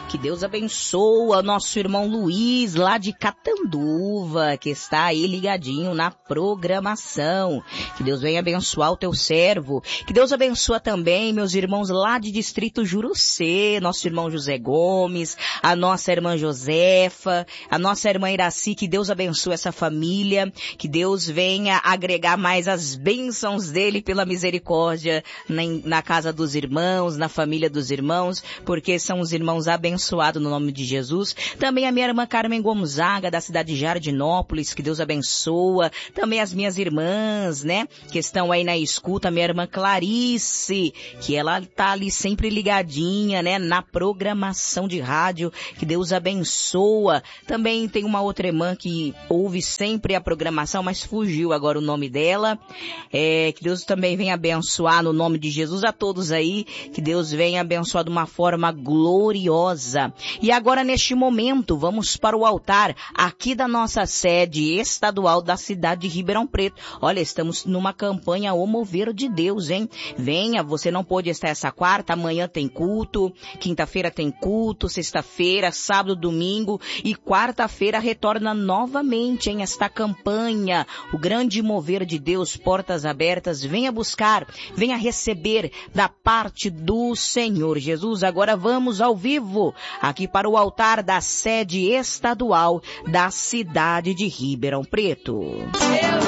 Que Deus abençoa nosso irmão Luiz, lá de Catanduva, que está aí ligadinho na programação. Que Deus venha abençoar o teu servo. Que Deus abençoa também meus irmãos lá de Distrito Jurucê, nosso irmão José Gomes, a nossa irmã Josefa, a nossa irmã Iraci. Que Deus abençoe essa família. Que Deus venha agregar mais as bênçãos dele pela misericórdia na casa dos irmãos, na família dos irmãos, porque são os irmãos abençoados no nome de Jesus. Também a minha irmã Carmen Gonzaga, da cidade de Jardinópolis, que Deus abençoa. Também as minhas irmãs, né, que estão aí na escuta, minha irmã Clarice, que ela tá ali sempre ligadinha, né, na programação de rádio, que Deus abençoa. Também tem uma outra irmã que ouve sempre a programação, mas fugiu agora o nome dela. Que Deus também venha abençoar no nome de Jesus a todos aí, que Deus venha abençoar de uma forma gloriosa. E agora, neste momento, vamos para o altar aqui da nossa sede estadual da cidade de Ribeirão Preto. Olha, estamos numa campanha O Mover de Deus, hein? Venha, você não pôde estar essa quarta, amanhã tem culto, quinta-feira tem culto, sexta-feira, sábado, domingo e quarta-feira retorna novamente em esta campanha, o grande mover de Deus, portas abertas. Venha buscar, venha receber da parte do Senhor Jesus. Agora vamos ao vivo aqui para o altar da sede estadual da cidade de Ribeirão Preto.